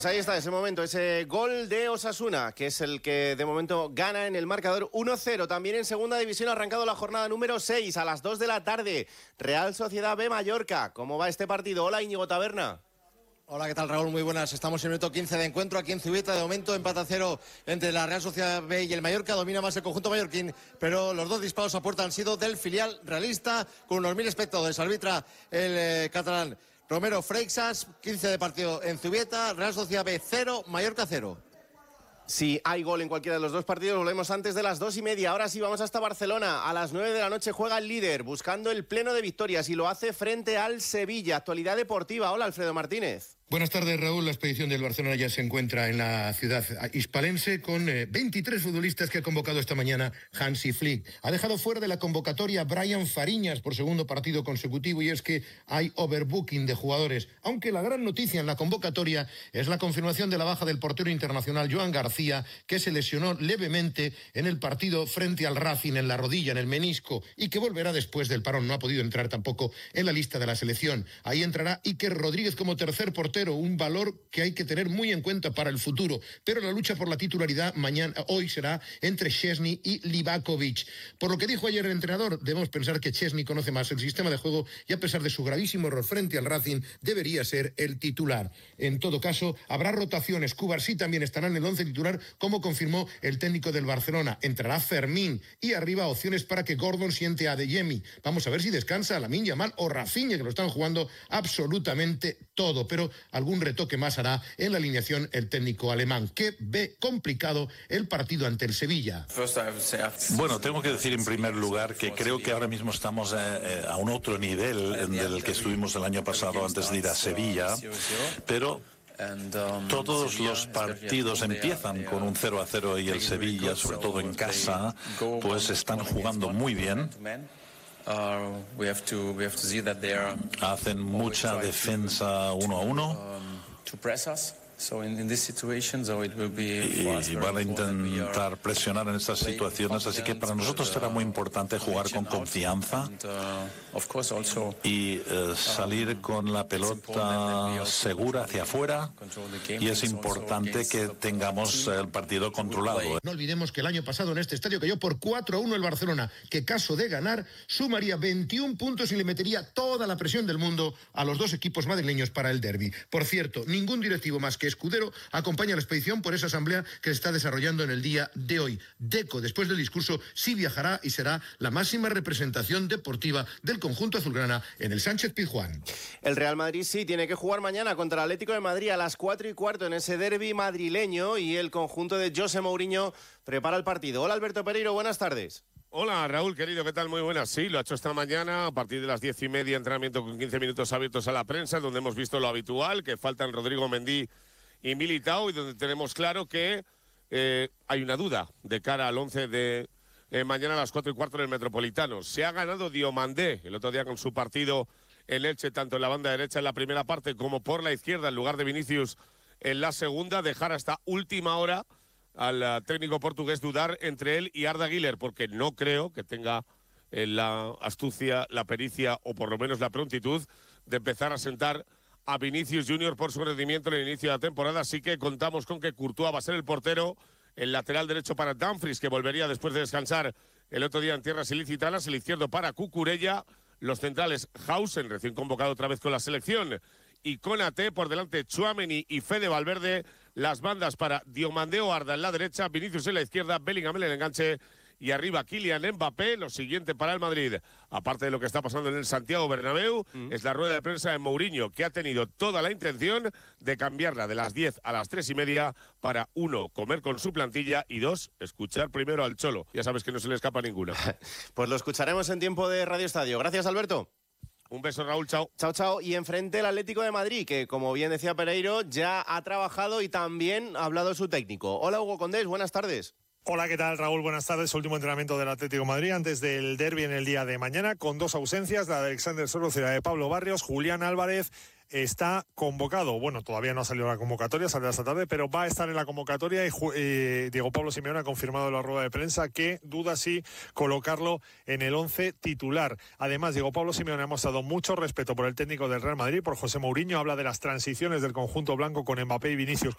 Ahí está, ese momento, ese gol de Osasuna, que es el que de momento gana en el marcador 1-0. También en segunda división ha arrancado la jornada número 6 a las 2 de la tarde. Real Sociedad B Mallorca. ¿Cómo va este partido? Hola, Íñigo Taberna. Hola, ¿qué tal, Raúl? Muy buenas. Estamos en el minuto 15 de encuentro aquí en Zubieta. De momento, empate a 0 entre la Real Sociedad B y el Mallorca. Domina más el conjunto mallorquín, pero los dos disparos a puerta han sido del filial realista, con unos 1000 espectadores. Arbitra el catalán Romero Freixas. 15 de partido en Zubieta. Real Sociedad B 0, Mallorca 0. Si hay gol en cualquiera de los dos partidos, volvemos antes de las 2:30. Ahora sí, vamos hasta Barcelona. A las 9 de la noche juega el líder, buscando el pleno de victorias, y lo hace frente al Sevilla. Actualidad deportiva. Hola, Alfredo Martínez. Buenas tardes, Raúl. La expedición del Barcelona ya se encuentra en la ciudad hispalense con 23 futbolistas que ha convocado esta mañana Hansi Flick. Ha dejado fuera de la convocatoria a Brian Fariñas por segundo partido consecutivo, y es que hay overbooking de jugadores. Aunque la gran noticia en la convocatoria es la confirmación de la baja del portero internacional Joan García, que se lesionó levemente en el partido frente al Racing en la rodilla, en el menisco, y que volverá después del parón. No ha podido entrar tampoco en la lista de la selección. Ahí entrará Iker Rodríguez como tercer portero, un valor que hay que tener muy en cuenta para el futuro. Pero la lucha por la titularidad hoy será entre Szczęsny y Livakovic. Por lo que dijo ayer el entrenador, debemos pensar que Szczęsny conoce más el sistema de juego y, a pesar de su gravísimo error frente al Racing, debería ser el titular. En todo caso, habrá rotaciones. Cubarsí también estará en el 11 titular, como confirmó el técnico del Barcelona. Entrará Fermín, y arriba opciones para que Gordon siente a Adeyemi. Vamos a ver si descansa Lamine Yamal o Rafinha, que lo están jugando absolutamente todo. Pero algún retoque más hará en la alineación el técnico alemán, que ve complicado el partido ante el Sevilla. Bueno, tengo que decir en primer lugar que creo que ahora mismo estamos a un otro nivel del que estuvimos el año pasado antes de ir a Sevilla, pero todos los partidos empiezan con un 0-0 y el Sevilla, sobre todo en casa, pues están jugando muy bien. Hacen mucha defensa 1-1 y van a intentar presionar en estas situaciones, así que para nosotros será muy importante jugar con confianza y salir con la pelota segura hacia afuera, y es importante que tengamos el partido controlado. No olvidemos que el año pasado en este estadio cayó por 4-1 el Barcelona, que caso de ganar sumaría 21 puntos y le metería toda la presión del mundo a los dos equipos madrileños para el derbi. Por cierto, ningún directivo más que Escudero acompaña a la expedición por esa asamblea que se está desarrollando en el día de hoy. Deco, después del discurso, sí viajará y será la máxima representación deportiva del conjunto azulgrana en el Sánchez Pizjuán. El Real Madrid sí tiene que jugar mañana contra el Atlético de Madrid a las 4:15 en ese derbi madrileño, y el conjunto de José Mourinho prepara el partido. Hola, Alberto Pereiro, buenas tardes. Hola, Raúl, querido, ¿qué tal? Muy buenas. Sí, lo ha hecho esta mañana a partir de las 10:30, entrenamiento con 15 minutos abiertos a la prensa, donde hemos visto lo habitual, que faltan Rodrigo Mendy y Militao, y donde tenemos claro que hay una duda de cara al 11 de mañana a las 4:15 en el Metropolitano. Se ha ganado Diomandé el otro día con su partido en Elche, tanto en la banda derecha en la primera parte como por la izquierda, en lugar de Vinicius en la segunda. Dejar hasta última hora al técnico portugués dudar entre él y Arda Güler, porque no creo que tenga la astucia, la pericia o por lo menos la prontitud de empezar a sentar a Vinicius Junior por su rendimiento en el inicio de la temporada. Así que contamos con que Courtois va a ser el portero, el lateral derecho para Dumfries, que volvería después de descansar el otro día en tierras ilicitanas, el izquierdo para Cucurella, los centrales Hausen, recién convocado otra vez con la selección, y Konaté, por delante Tchouaméni y Fede Valverde, las bandas para Diomandé o Arda en la derecha, Vinicius en la izquierda, Bellingham en el enganche, y arriba Kylian Mbappé. Lo siguiente para el Madrid, aparte de lo que está pasando en el Santiago Bernabéu, es la rueda de prensa de Mourinho, que ha tenido toda la intención de cambiarla de las 10 a las 3:30 para, 1, comer con su plantilla, y 2, escuchar primero al Cholo. Ya sabes que no se le escapa ninguna. Pues lo escucharemos en tiempo de Radio Estadio. Gracias, Alberto. Un beso, Raúl, chao. Chao, chao. Y enfrente el Atlético de Madrid, que como bien decía Pereiro, ya ha trabajado y también ha hablado su técnico. Hola, Hugo Condés, buenas tardes. Hola, ¿qué tal, Raúl? Buenas tardes. Último entrenamiento del Atlético de Madrid antes del derbi en el día de mañana, con 2 ausencias, la de Alexander Soroz y la de Pablo Barrios. Julián Álvarez está convocado. Bueno, todavía no ha salido la convocatoria, saldrá esta tarde, pero va a estar en la convocatoria, y Diego Pablo Simeone ha confirmado en la rueda de prensa que duda si colocarlo en el 11 titular. Además, Diego Pablo Simeone ha mostrado mucho respeto por el técnico del Real Madrid, por José Mourinho. Habla de las transiciones del conjunto blanco con Mbappé y Vinicius